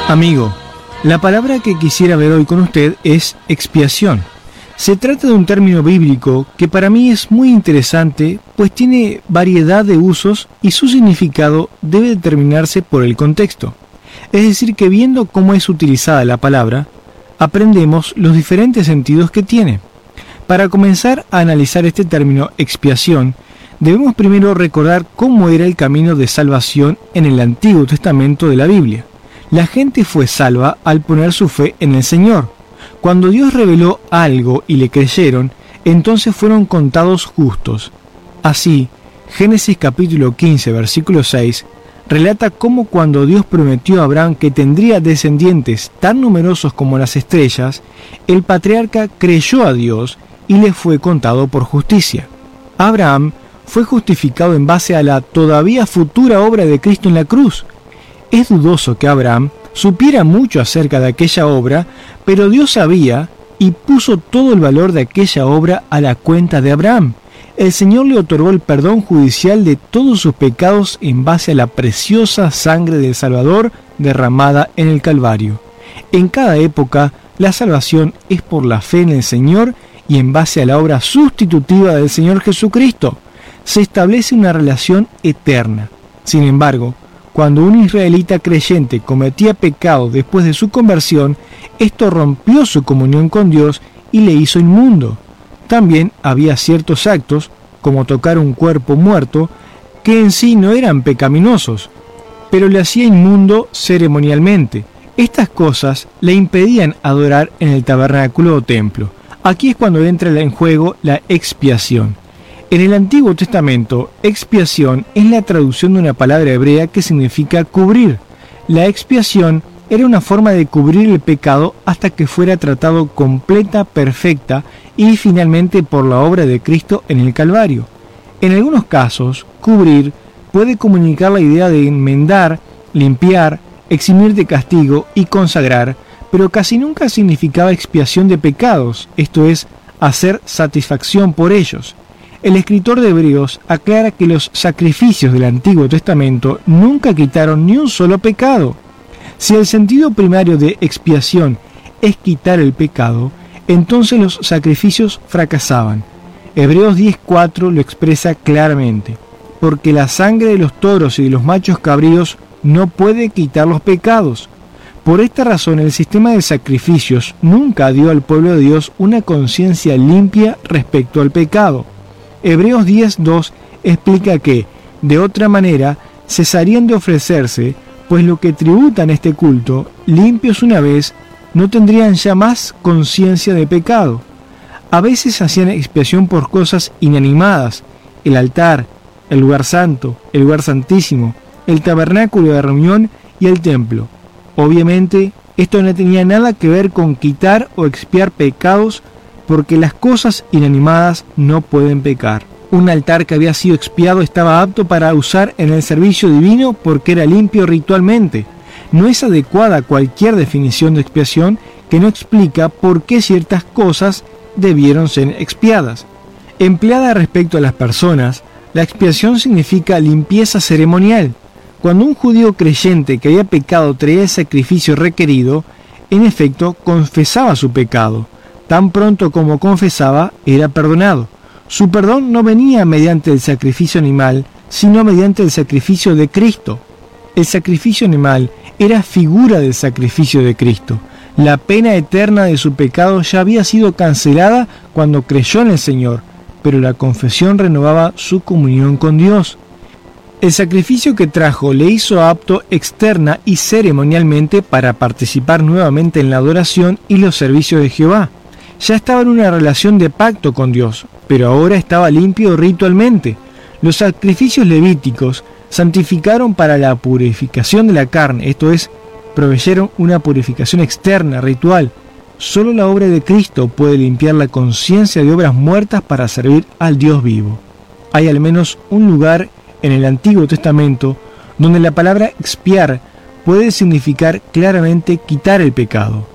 Amigo, la palabra que quisiera ver hoy con usted es expiación. Se trata de un término bíblico que para mí es muy interesante, pues tiene variedad de usos y su significado debe determinarse por el contexto. Es decir, que viendo cómo es utilizada la palabra, aprendemos los diferentes sentidos que tiene. Para comenzar a analizar este término expiación, debemos primero recordar cómo era el camino de salvación en el Antiguo Testamento de la Biblia. La gente fue salva al poner su fe en el Señor. Cuando Dios reveló algo y le creyeron, entonces fueron contados justos. Así, Génesis capítulo 15, versículo 6, relata cómo cuando Dios prometió a Abraham que tendría descendientes tan numerosos como las estrellas, el patriarca creyó a Dios y le fue contado por justicia. Abraham fue justificado en base a la todavía futura obra de Cristo en la cruz. Es dudoso que Abraham supiera mucho acerca de aquella obra, pero Dios sabía y puso todo el valor de aquella obra a la cuenta de Abraham. El Señor le otorgó el perdón judicial de todos sus pecados en base a la preciosa sangre del Salvador derramada en el Calvario. En cada época, la salvación es por la fe en el Señor y en base a la obra sustitutiva del Señor Jesucristo. Se establece una relación eterna. Sin embargo, cuando un israelita creyente cometía pecado después de su conversión, esto rompió su comunión con Dios y le hizo inmundo. También había ciertos actos, como tocar un cuerpo muerto, que en sí no eran pecaminosos, pero le hacía inmundo ceremonialmente. Estas cosas le impedían adorar en el tabernáculo o templo. Aquí es cuando entra en juego la expiación. En el Antiguo Testamento, expiación es la traducción de una palabra hebrea que significa cubrir. La expiación era una forma de cubrir el pecado hasta que fuera tratado completa, perfecta y finalmente por la obra de Cristo en el Calvario. En algunos casos, cubrir puede comunicar la idea de enmendar, limpiar, eximir de castigo y consagrar, pero casi nunca significaba expiación de pecados, esto es, hacer satisfacción por ellos. El escritor de Hebreos aclara que los sacrificios del Antiguo Testamento nunca quitaron ni un solo pecado. Si el sentido primario de expiación es quitar el pecado, entonces los sacrificios fracasaban. Hebreos 10:4 lo expresa claramente, porque la sangre de los toros y de los machos cabríos no puede quitar los pecados. Por esta razón, el sistema de sacrificios nunca dio al pueblo de Dios una conciencia limpia respecto al pecado. Hebreos 10:2 explica que, de otra manera, cesarían de ofrecerse, pues lo que tributan este culto, limpios una vez, no tendrían ya más conciencia de pecado. A veces hacían expiación por cosas inanimadas, el altar, el lugar santo, el lugar santísimo, el tabernáculo de reunión y el templo. Obviamente, esto no tenía nada que ver con quitar o expiar pecados, porque las cosas inanimadas no pueden pecar. Un altar que había sido expiado estaba apto para usar en el servicio divino porque era limpio ritualmente. No es adecuada cualquier definición de expiación que no explica por qué ciertas cosas debieron ser expiadas. Empleada respecto a las personas, la expiación significa limpieza ceremonial. Cuando un judío creyente que había pecado traía el sacrificio requerido, en efecto confesaba su pecado. Tan pronto como confesaba, era perdonado. Su perdón no venía mediante el sacrificio animal, sino mediante el sacrificio de Cristo. El sacrificio animal era figura del sacrificio de Cristo. La pena eterna de su pecado ya había sido cancelada cuando creyó en el Señor, pero la confesión renovaba su comunión con Dios. El sacrificio que trajo le hizo apto externa y ceremonialmente para participar nuevamente en la adoración y los servicios de Jehová. Ya estaba en una relación de pacto con Dios, pero ahora estaba limpio ritualmente. Los sacrificios levíticos santificaron para la purificación de la carne, esto es, proveyeron una purificación externa, ritual. Solo la obra de Cristo puede limpiar la conciencia de obras muertas para servir al Dios vivo. Hay al menos un lugar en el Antiguo Testamento donde la palabra expiar puede significar claramente quitar el pecado.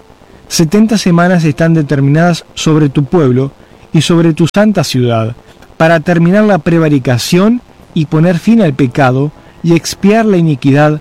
70 semanas están determinadas sobre tu pueblo y sobre tu santa ciudad, para terminar la prevaricación y poner fin al pecado y expiar la iniquidad,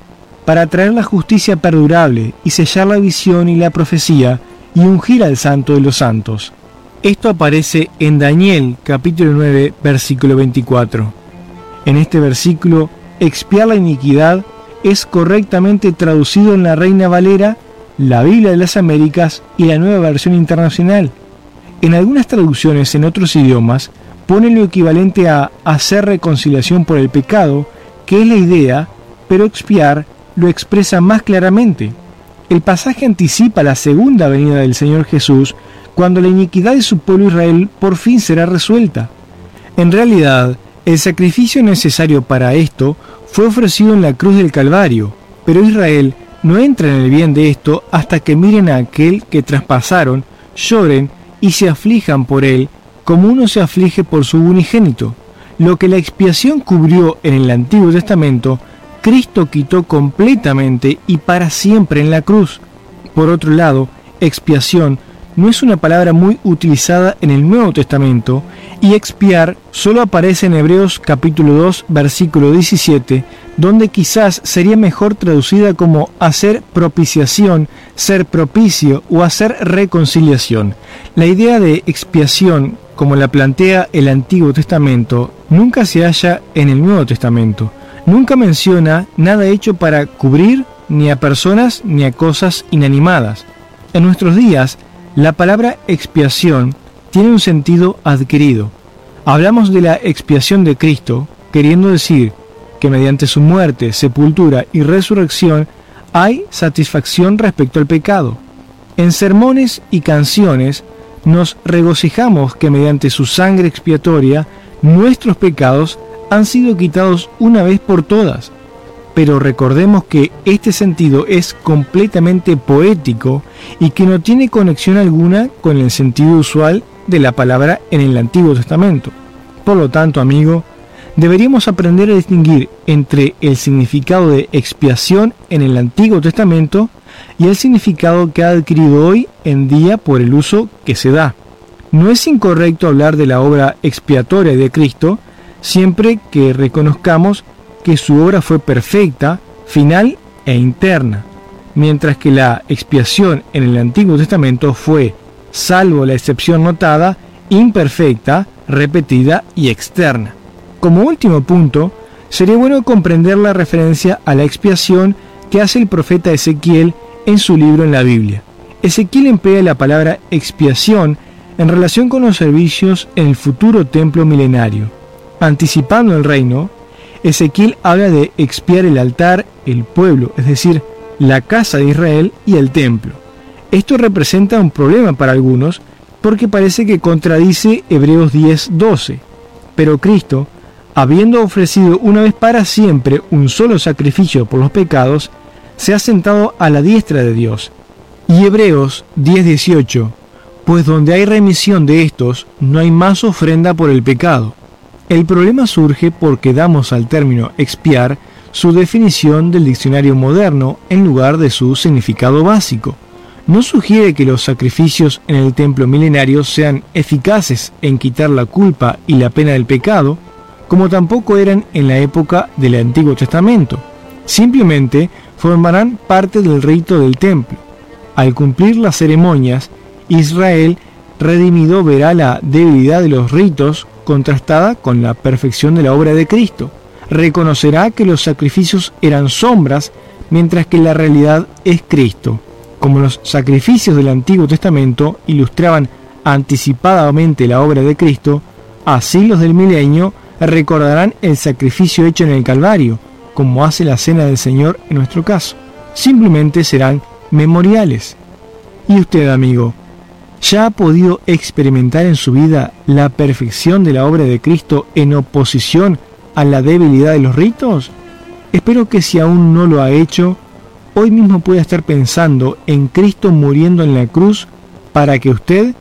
para traer la justicia perdurable y sellar la visión y la profecía y ungir al Santo de los Santos. Esto aparece en Daniel capítulo 9 versículo 24. En este versículo, expiar la iniquidad es correctamente traducido en la Reina Valera, la Biblia de las Américas y la Nueva Versión Internacional. En algunas traducciones en otros idiomas ponen lo equivalente a hacer reconciliación por el pecado, que es la idea, pero expiar lo expresa más claramente. El pasaje anticipa la segunda venida del Señor Jesús, cuando la iniquidad de su pueblo Israel por fin será resuelta. En realidad, el sacrificio necesario para esto fue ofrecido en la cruz del Calvario, pero Israel no entra en el bien de esto hasta que miren a aquel que traspasaron, lloren y se aflijan por él, como uno se aflige por su unigénito. Lo que la expiación cubrió en el Antiguo Testamento, Cristo quitó completamente y para siempre en la cruz. Por otro lado, expiación no es una palabra muy utilizada en el Nuevo Testamento, y expiar solo aparece en Hebreos capítulo 2 versículo 17, donde quizás sería mejor traducida como hacer propiciación, ser propicio o hacer reconciliación. La idea de expiación, como la plantea el Antiguo Testamento, nunca se halla en el Nuevo Testamento. Nunca menciona nada hecho para cubrir ni a personas ni a cosas inanimadas. En nuestros días, la palabra expiación tiene un sentido adquirido. Hablamos de la expiación de Cristo, queriendo decir que mediante su muerte, sepultura y resurrección hay satisfacción respecto al pecado. En sermones y canciones nos regocijamos que mediante su sangre expiatoria nuestros pecados han sido quitados una vez por todas. Pero recordemos que este sentido es completamente poético y que no tiene conexión alguna con el sentido usual de la palabra en el Antiguo Testamento. Por lo tanto, amigo, deberíamos aprender a distinguir entre el significado de expiación en el Antiguo Testamento y el significado que ha adquirido hoy en día por el uso que se da. No es incorrecto hablar de la obra expiatoria de Cristo siempre que reconozcamos que su obra fue perfecta, final e interna, mientras que la expiación en el Antiguo Testamento fue, salvo la excepción notada, imperfecta, repetida y externa. Como último punto, sería bueno comprender la referencia a la expiación que hace el profeta Ezequiel en su libro en la Biblia. Ezequiel emplea la palabra expiación en relación con los servicios en el futuro templo milenario. Anticipando el reino, Ezequiel habla de expiar el altar, el pueblo, es decir, la casa de Israel y el templo. Esto representa un problema para algunos porque parece que contradice Hebreos 10:12. Pero Cristo, habiendo ofrecido una vez para siempre un solo sacrificio por los pecados, se ha sentado a la diestra de Dios. Y Hebreos 10:18, pues donde hay remisión de estos, no hay más ofrenda por el pecado. El problema surge porque damos al término expiar su definición del diccionario moderno en lugar de su significado básico. No sugiere que los sacrificios en el templo milenario sean eficaces en quitar la culpa y la pena del pecado, como tampoco eran en la época del Antiguo Testamento. Simplemente formarán parte del rito del templo. Al cumplir las ceremonias, Israel redimido verá la debilidad de los ritos contrastada con la perfección de la obra de Cristo. Reconocerá que los sacrificios eran sombras, mientras que la realidad es Cristo. Como los sacrificios del Antiguo Testamento ilustraban anticipadamente la obra de Cristo, así los del milenio recordarán el sacrificio hecho en el Calvario, como hace la Cena del Señor en nuestro caso. Simplemente serán memoriales. ¿Y usted, amigo, ya ha podido experimentar en su vida la perfección de la obra de Cristo en oposición a la debilidad de los ritos? Espero que si aún no lo ha hecho, hoy mismo pueda estar pensando en Cristo muriendo en la cruz para que usted,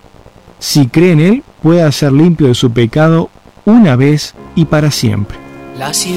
si cree en Él, pueda ser limpio de su pecado una vez y para siempre.